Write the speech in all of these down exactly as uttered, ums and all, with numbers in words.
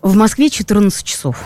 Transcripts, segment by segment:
В Москве четырнадцать часов.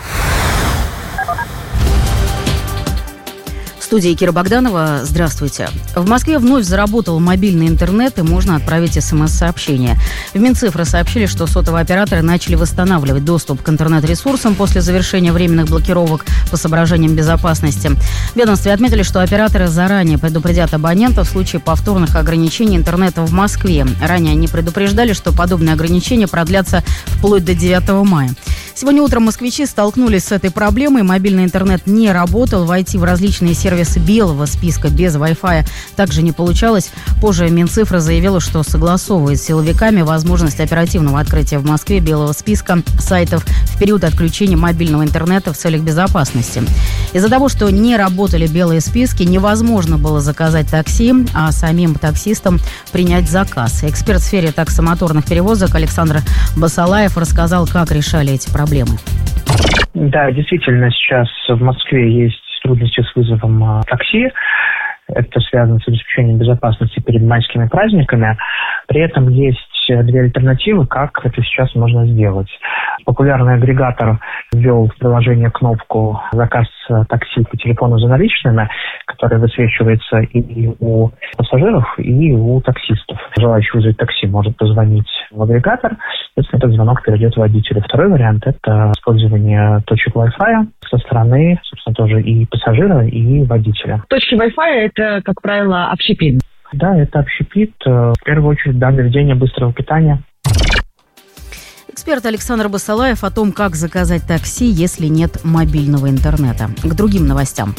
В студии Кира Богданова. Здравствуйте. В Москве вновь заработал мобильный интернет и можно отправить смс-сообщения. В Минцифры сообщили, что сотовые операторы начали восстанавливать доступ к интернет-ресурсам после завершения временных блокировок по соображениям безопасности. В ведомстве отметили, что операторы заранее предупредят абонентов в случае повторных ограничений интернета в Москве. Ранее они предупреждали, что подобные ограничения продлятся вплоть до девятого мая. Сегодня утром москвичи столкнулись с этой проблемой. Мобильный интернет не работал. Войти в различные сервисы белого списка без Wi-Fi также не получалось. Позже Минцифра заявила, что согласовывает с силовиками возможность оперативного открытия в Москве белого списка сайтов в период отключения мобильного интернета в целях безопасности. Из-за того, что не работали белые списки, невозможно было заказать такси, а самим таксистам принять заказ. Эксперт в сфере таксомоторных перевозок Александр Басалаев рассказал, как решали эти проблемы. Да, действительно, сейчас в Москве есть трудности с вызовом такси. Это связано с обеспечением безопасности перед майскими праздниками. При этом есть две альтернативы, как это сейчас можно сделать. Популярный агрегатор ввел в приложение кнопку «Заказ такси по телефону за наличными», которая высвечивается и у пассажиров, и у таксистов. Желающий вызвать такси может позвонить в агрегатор, если этот звонок перейдет водителю. Второй вариант – это использование точек Wi-Fi со стороны, собственно, тоже и пассажира, и водителя. Точки Wi-Fi – это, как правило, общепит. Да, это общепит. В первую очередь, да, заведение быстрого питания. Эксперт Александр Басалаев о том, как заказать такси, если нет мобильного интернета. К другим новостям.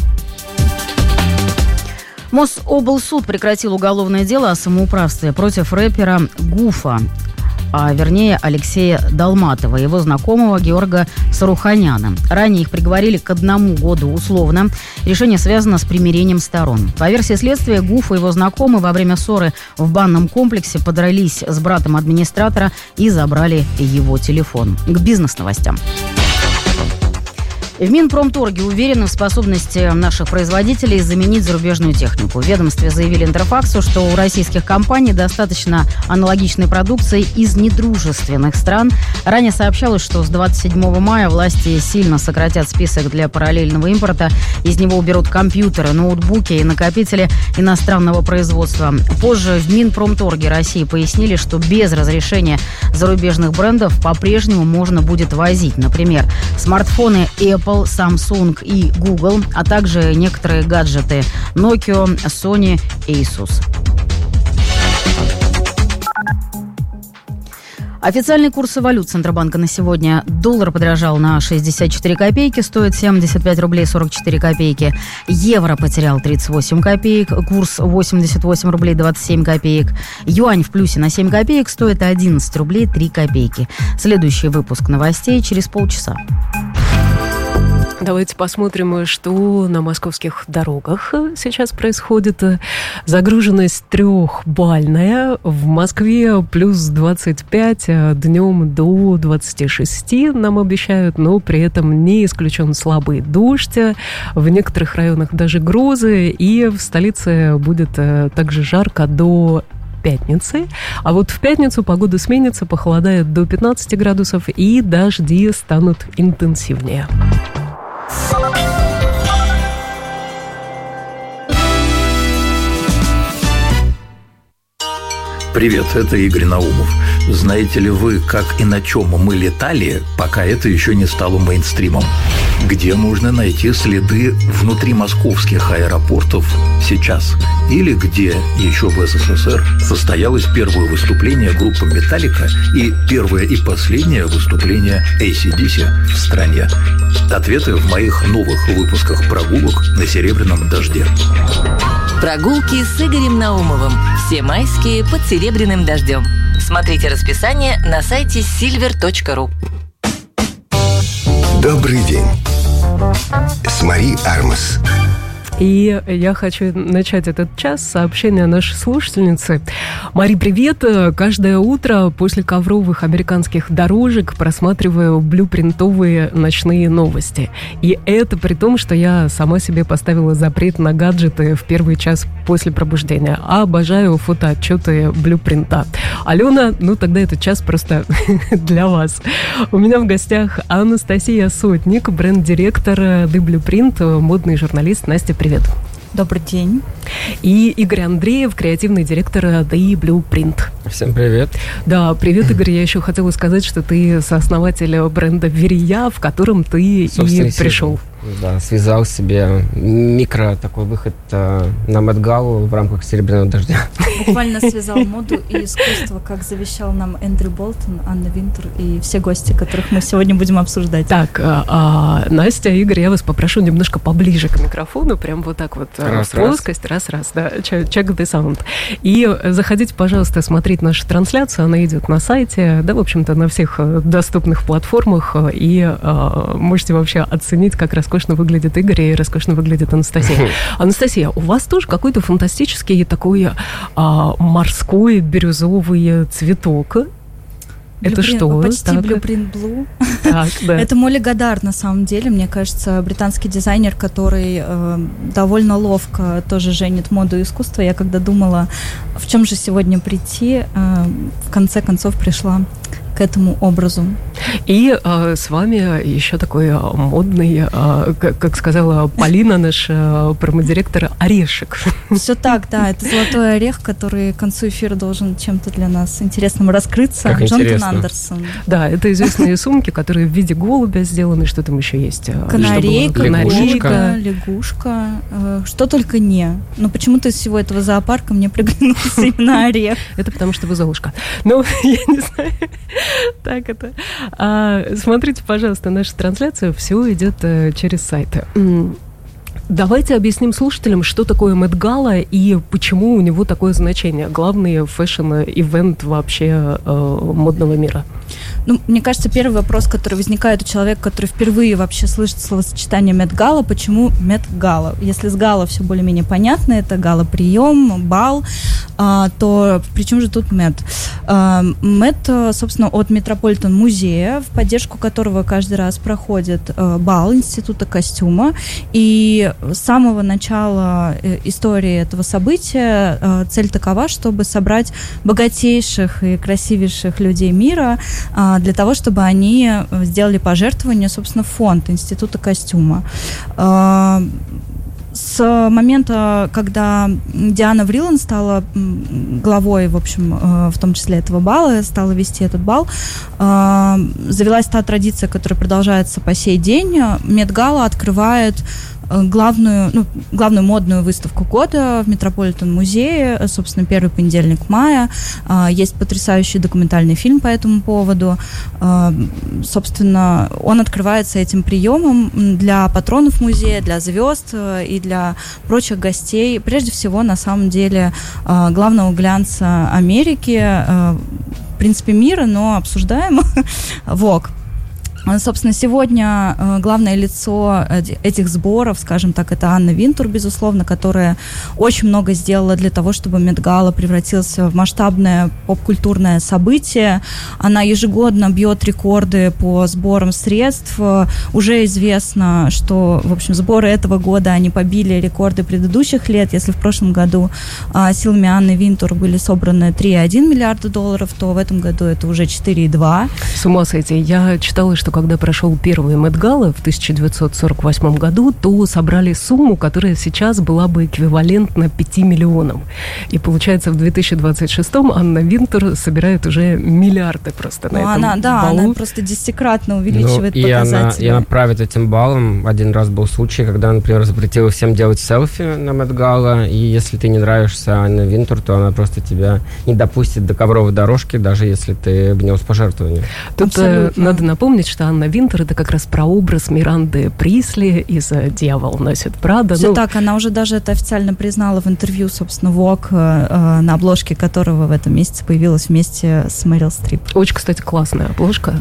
Мособлсуд прекратил уголовное дело о самоуправстве против рэпера Гуфа, а вернее Алексея Долматова и его знакомого Георга Саруханяна. Ранее их приговорили к одному году условно. Решение связано с примирением сторон. По версии следствия, Гуф и его знакомый во время ссоры в банном комплексе подрались с братом администратора и забрали его телефон. К бизнес-новостям. В Минпромторге уверены в способности наших производителей заменить зарубежную технику. В ведомстве заявили Интерфаксу, что у российских компаний достаточно аналогичной продукции из недружественных стран. Ранее сообщалось, что с двадцать седьмого мая власти сильно сократят список для параллельного импорта. Из него уберут компьютеры, ноутбуки и накопители иностранного производства. Позже в Минпромторге России пояснили, что без разрешения зарубежных брендов по-прежнему можно будет возить, например, смартфоны Apple, Samsung и Google, а также некоторые гаджеты Nokia, Sony, Asus. Официальные курсы валют Центробанка на сегодня. Доллар подорожал на шестьдесят четыре копейки, стоит семьдесят пять рублей сорок четыре копейки. Евро потерял тридцать восемь копеек, курс восемьдесят восемь рублей двадцать семь копеек. Юань в плюсе на семь копеек, стоит одиннадцать рублей три копейки. Следующий выпуск новостей через полчаса. Давайте посмотрим, что на московских дорогах сейчас происходит. Загруженность трехбальная. В Москве плюс двадцать пять, днем до двадцать шесть нам обещают, но при этом не исключен слабый дождь. В некоторых районах даже грозы, и в столице будет также жарко до пятницы. А вот в пятницу погода сменится, похолодает до пятнадцати градусов, и дожди станут интенсивнее. Привет, это Игорь Наумов. Знаете ли вы, как и на чем мы летали, пока это еще не стало мейнстримом? Где можно найти следы внутри московских аэропортов сейчас? Или где еще в СССР состоялось первое выступление группы «Металлика» и первое и последнее выступление эй си ди си в стране? Ответы в моих новых выпусках прогулок на «Серебряном дожде». Прогулки с Игорем Наумовым. Все майские под серебряным дождем. Смотрите расписание на сайте сильвер точка ру. Добрый день. С Мари Армас. И я хочу начать этот час с сообщения нашей слушательницы. Мари, привет! Каждое утро после ковровых американских дорожек просматриваю блюпринтовые ночные новости. И это при том, что я сама себе поставила запрет на гаджеты в первый час после пробуждения. А обожаю фотоотчеты блюпринта. Алена, ну тогда этот час просто для вас. У меня в гостях Анастасия Сотник, бренд-директор The Blueprint, модный журналист. Настя, привет. Добрый день. И Игорь Андреев, креативный директор The Blueprint. Всем привет. Да, привет, Игорь. Я еще хотела сказать, что ты сооснователь бренда Верия, в котором ты Собственно, и пришел. Да, связал себе микро такой выход э, на Met-галу в рамках «Серебряного дождя». Буквально связал моду и искусство, как завещал нам Эндрю Болтон, Анна Винтур и все гости, которых мы сегодня будем обсуждать. Так, а, а, Настя, Игорь, я вас попрошу немножко поближе к микрофону, прям вот так вот раз, в плоскость, раз-раз, да, check the sound. И заходите, пожалуйста, смотреть нашу трансляцию, она идет на сайте, да, в общем-то, на всех доступных платформах, и а, можете вообще оценить, как раз роскошно выглядит Игорь и роскошно выглядит Анастасия. Анастасия, у вас тоже какой-то фантастический такой а, морской бирюзовый цветок. Это Blueprint, что? Почти так. Blueprint Blue. Так, да. Это Молли Годдар, на самом деле. Мне кажется, британский дизайнер, который э, довольно ловко тоже женит моду и искусство. Я когда думала, в чем же сегодня прийти, э, в конце концов пришла к этому образу. И э, с вами еще такой э, модный, э, как, как сказала Полина, наш э, промо-директор, орешек. Все так, да. Это золотой орех, который к концу эфира должен чем-то для нас интересным раскрыться. Как Джонатан интересно. Андерсон. Да, это известные сумки, которые в виде голубя сделаны. Что там еще есть? Канарейка, Канарейка, лягушка, э, что только не. Но почему-то из всего этого зоопарка мне приглянулся именно орех. Это потому что вы Золушка. Ну, я не знаю. Так это. А, смотрите, пожалуйста, нашу трансляцию. Все идет э, через сайты. Давайте объясним слушателям, что такое Met-гала и почему у него такое значение. Главный фэшн-ивент вообще э, модного мира. Ну, мне кажется, первый вопрос, который возникает у человека, который впервые вообще слышит словосочетание Met-гала, почему Met-гала? Если с гала все более-менее понятно, это гала-прием, бал, а, то при чем же тут Met? А, Met, собственно, от Метрополитен-музея, в поддержку которого каждый раз проходит а, бал Института костюма. И с самого начала истории этого события а, цель такова, чтобы собрать богатейших и красивейших людей мира а, для того, чтобы они сделали пожертвование, собственно, в фонд Института костюма. А, с момента, когда Диана Вриланд стала главой, в общем, в том числе этого бала, стала вести этот бал, завелась та традиция, которая продолжается по сей день. Met-гала открывает главную, ну, главную модную выставку года в Метрополитен-музее, собственно, первый понедельник мая. Есть потрясающий документальный фильм по этому поводу. Собственно, он открывается этим приемом для патронов музея, для звезд и для прочих гостей. Прежде всего, на самом деле, главного глянца Америки, в принципе, мира, но обсуждаемо, Vogue. Собственно, сегодня э, главное лицо этих сборов, скажем так, это Анна Винтур, безусловно, которая очень много сделала для того, чтобы Met-гала превратился в масштабное поп-культурное событие. Она ежегодно бьет рекорды по сборам средств. Уже известно, что, в общем, сборы этого года, они побили рекорды предыдущих лет. Если в прошлом году э, силами Анны Винтур были собраны три целых одна десятая миллиарда долларов, то в этом году это уже четыре целых два. С ума сойти. Я читала, что когда прошел первый Met-гала в тысяча девятьсот сорок восьмом году, то собрали сумму, которая сейчас была бы эквивалентна пяти миллионам. И получается, в две тысячи двадцать шестом Анна Винтур собирает уже миллиарды просто ну, на этом она, да, балу. Она просто десятикратно увеличивает ну, показатели. И она, и она правит этим балом. Один раз был случай, когда, например, запретила всем делать селфи на Met-гала, и если ты не нравишься Анне Винтур, то она просто тебя не допустит до ковровой дорожки, даже если ты внес пожертвование. Тут Абсолютно. Надо напомнить, что Анна Винтур — это как раз прообраз Миранды Присли из «Дьявол носит Прада». Все ну, так, она уже даже это официально признала в интервью, собственно, Vogue, э, на обложке которого в этом месяце появилась вместе с Мэрил Стрип. Очень, кстати, классная обложка.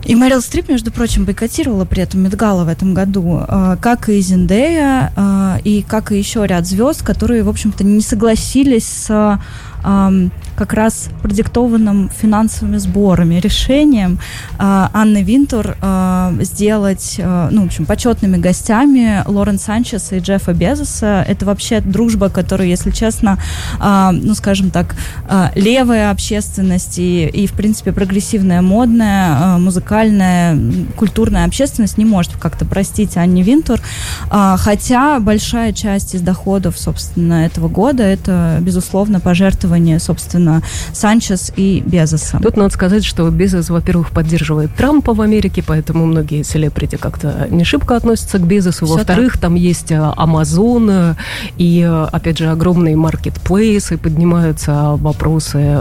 И Мэрил Стрип, между прочим, бойкотировала при этом Met-Gala в этом году, как и Зендея, и как и еще ряд звезд, которые, в общем-то, не согласились с как раз продиктованным финансовыми сборами решением Анны Винтур сделать, ну, в общем, почетными гостями Лорен Санчес и Джеффа Безоса. Это вообще дружба, которую, если честно, ну, скажем так, левая общественность и, и в принципе, прогрессивная, модная, музыкальная, культурная общественность не может как-то простить Анне Винтур, хотя большая часть из доходов, собственно, этого года это, безусловно, пожертвование, собственно, Санчес и Безоса. Тут надо сказать, что Безос, во-первых, поддерживает Трампа в Америке, поэтому многие селебрити как-то не шибко относятся к Безосу. Все Во-вторых, так. Там есть Amazon и, опять же, огромные маркетплейсы, поднимаются вопросы,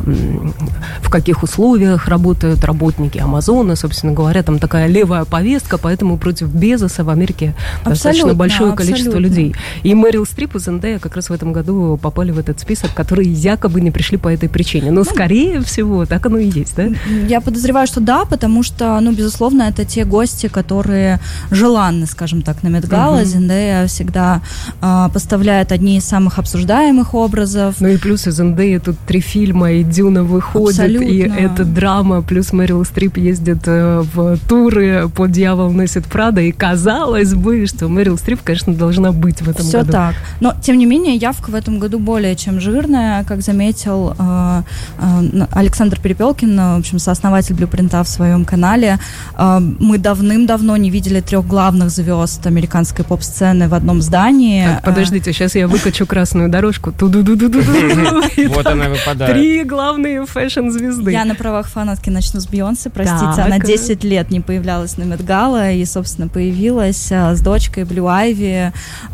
в каких условиях работают работники Амазона, собственно говоря, там такая левая повестка, поэтому против Безоса в Америке абсолютно, достаточно большое количество абсолютно. людей. И Мэрил Стрип и Зендея как раз в этом году попали в этот список, которые якобы не пришли по этой причине. Но, скорее всего, так оно и есть, да? Я подозреваю, что да, потому что, ну, безусловно, это те гости, которые желанны, скажем так, на Met-Gala. Uh-huh. Зендея всегда э, поставляет одни из самых обсуждаемых образов. Ну и плюс из Зендеи тут три фильма, и Дюна выходит, абсолютно. И это драма, плюс Мэрил Стрип ездит э, в туры по «Дьявол носит Прада», и казалось бы, что Мэрил Стрип, конечно, должна быть в этом Все году. Все так. Но, тем не менее, явка в этом году более чем жирная, как заметил э, э, Александр Перепелкин, в общем, сооснователь Блюпринта в своем канале. Э, мы давным-давно не видели трех главных звезд американской поп-сцены в одном здании. Так, подождите, сейчас я выкачу красную дорожку. Вот она выпадает. Три главные фэшн-звезды. Я на правах фанатки начну с Бейонсе, простите. Она десять лет не появлялась на Met-Gala и, собственно, появилась с дочкой Блю Айви.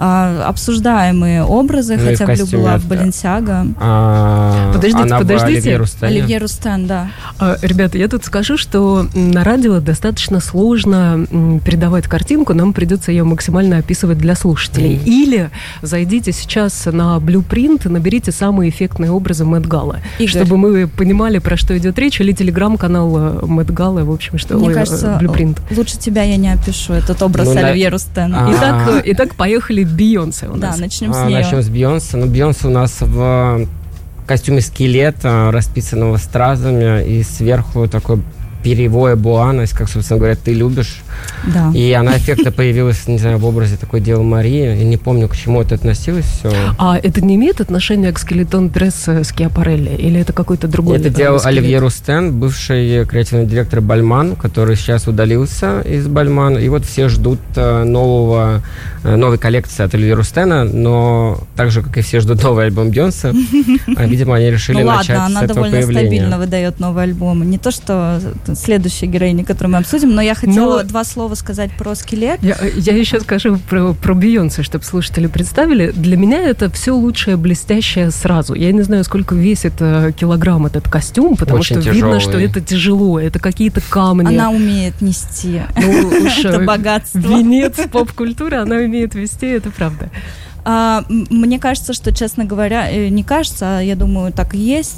Обсуждаемые образы, хотя Блю была в Баленсиаго. Подождите, Она подождите. Оливье Рустен. Оливье Рустен, да. А, ребята, я тут скажу, что на радио достаточно сложно передавать картинку, нам придется ее максимально описывать для слушателей. Mm. Или зайдите сейчас на Blueprint и наберите самые эффектные образы Met-Gala, чтобы мы понимали, про что идет речь, или телеграм-канал Met-Gala, в общем, что Мне ой, кажется, Blueprint. Лучше тебя я не опишу, этот образ ну, Оливье да. Рустен. Итак, итак, поехали Бейонсе у нас. Да, начнем а, с нее. Начнем с Бейонсе. Ну, Бейонсе у нас в костюме скелета, расписанного стразами, и сверху такой перьевое буа, как, собственно говоря, ты любишь. Да. И она эффектно появилась, не знаю, в образе такой Девы Марии. Я не помню, к чему это относилось все. А это не имеет отношения к скелетон-дресс Скиапарелли? Или это какой-то другой? Это делал Оливье Рустен, бывший креативный директор Бальман, который сейчас удалился из Бальмана. И вот все ждут нового, новой коллекции от Оливье Рустена, но так же, как и все ждут новый альбом Бейонсе, видимо, они решили начать с этого появления. Ну ладно, она довольно стабильно выдает новый альбом. Не то, что следующая героиня, которую мы обсудим, но я хотела но... два слова сказать про скелет. Я, я еще скажу про, про Бейонсе, чтобы слушатели представили. Для меня это все лучшее, блестящее сразу. Я не знаю, сколько весит килограмм этот костюм, потому очень что тяжелый. Видно, что это тяжело, это какие-то камни. Она умеет нести. Это богатство. Венец поп-культуры она умеет вести, это правда. А, мне кажется, что, честно говоря, не кажется, я думаю, так и есть.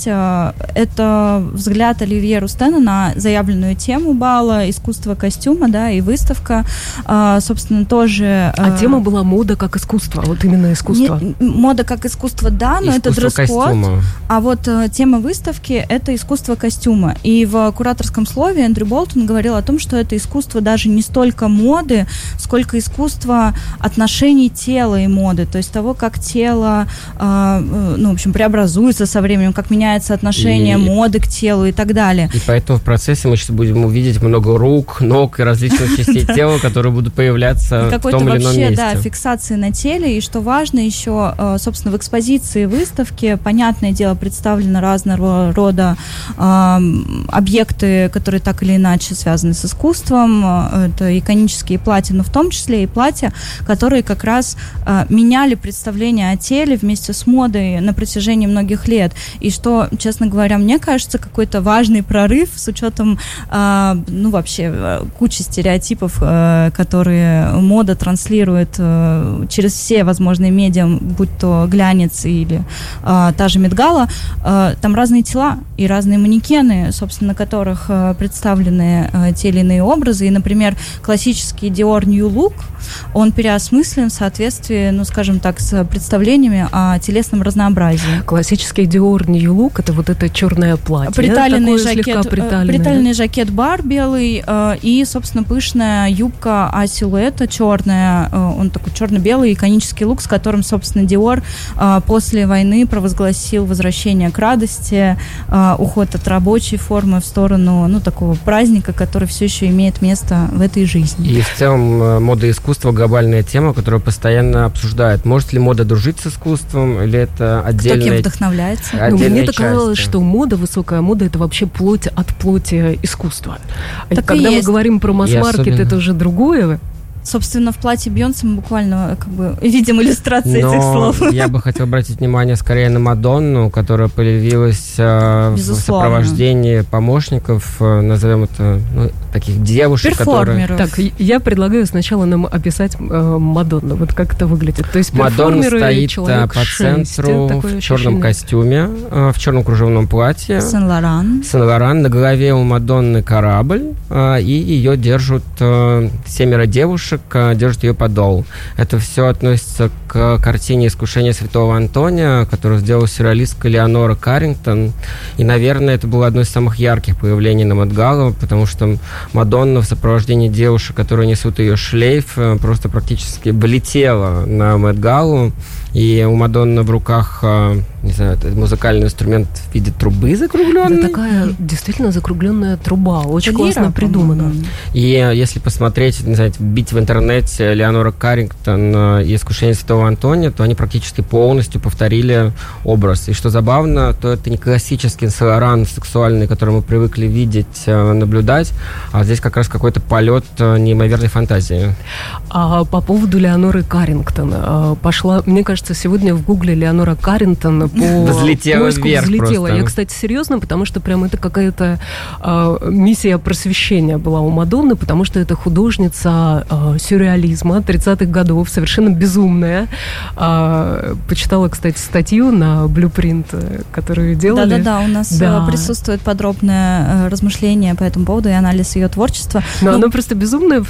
Это взгляд Оливье Рустена на заявленную тему бала, искусство костюма, да, и выставка, а, собственно, тоже... А тема была мода как искусство, вот именно искусство. Не, мода как искусство, да, но искусство это дресс-код. А вот а, тема выставки — это искусство костюма. И в кураторском слове Эндрю Болтон говорил о том, что это искусство даже не столько моды, сколько искусство отношений тела и моды. То есть того, как тело, э, ну, в общем, преобразуется со временем, как меняется отношение и, моды к телу и так далее. И поэтому в процессе мы сейчас будем увидеть много рук, ног и различных частей тела, которые будут появляться в том или ином месте. Да, фиксации на теле. И что важно еще, э, собственно, в экспозиции выставки, понятное дело, представлены разного рода э, объекты, которые так или иначе связаны с искусством. Это иконические платья, но в том числе и платья, которые как раз э, меняют меняли представление о теле вместе с модой на протяжении многих лет. И что, честно говоря, мне кажется, какой-то важный прорыв с учетом, э, ну, вообще, кучи стереотипов, э, которые мода транслирует э, через все возможные медиа, будь то глянец или э, та же Met-Gala. Э, там разные тела и разные манекены, собственно, на которых э, представлены э, те или иные образы. И, например, классический Dior New Look, он переосмыслен в соответствии, ну, скажем так, с представлениями о телесном разнообразии. Классический Dior New Look — это вот это черное платье. Приталенный жакет, приталенное. приталенный жакет бар белый э, и, собственно, пышная юбка А-силуэта черная. Э, он такой черно-белый иконический лук, с которым, собственно, Dior э, после войны провозгласил возвращение к радости, э, уход от рабочей формы в сторону, ну, такого праздника, который все еще имеет место в этой жизни. И в целом мода и искусство — глобальная тема, которую постоянно обсуждают. Может ли мода дружить с искусством, или это отдельная... Кто кем вдохновляется? Ну, мне так казалось, что мода, высокая мода — это вообще плоть от плоти искусства. Так Когда мы говорим про масс-маркет, особенно... это уже другое. Собственно, в платье Бейонсе мы буквально как бы видим иллюстрации Но этих слов. Я бы хотел обратить внимание скорее на Мадонну, которая появилась э, в сопровождении помощников, э, назовем это, ну, таких девушек, которые... Так, я предлагаю сначала нам описать э, Мадонну. Вот как это выглядит. То есть Мадонна стоит по центру в черном костюме, э, в черном кружевном платье. Сен-Лоран. Сен-Лоран. На голове у Мадонны корабль, э, и ее держат э, семеро девушек, держит ее подол. Это все относится к картине «Искушение святого Антония», которую сделала сюрреалистка Леонора Каррингтон. И, наверное, это было одно из самых ярких появлений на Met-Gala, потому что Мадонна в сопровождении девушек, которые несут ее шлейф, просто практически влетела на Met-Gala. И у Мадонны в руках, не знаю, это музыкальный инструмент в виде трубы закругленной. Это такая действительно закругленная труба. Очень это классно лира, придумано. И если посмотреть, не знаю, бить в интернете Леонора Каррингтон и «Искушение святого Антония», то они практически полностью повторили образ. И что забавно, то это не классический Сен-Лоран сексуальный, который мы привыкли видеть, наблюдать, а здесь как раз какой-то полет неимоверной фантазии. А по поводу Леоноры Каррингтон. Пошла, мне кажется, сегодня в гугле Леонора Каррингтон по взлетела поиску вверх взлетела. Просто. Я, кстати, серьезно, потому что прям это какая-то э, миссия просвещения была у Мадонны, потому что это художница э, сюрреализма тридцатых годов, совершенно безумная. Э, почитала, кстати, статью на Blueprint, которую делали. Да-да-да, у нас да. присутствует подробное размышление по этому поводу и анализ ее творчества. Но ну, она просто безумная в